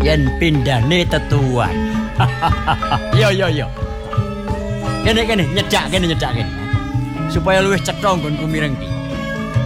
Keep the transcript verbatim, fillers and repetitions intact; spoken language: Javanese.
yen pindane tetuan. Yo yo yo. Kene kene nyedak kene nyedak kene. Supaya luwih cetha nggonku mireng iki.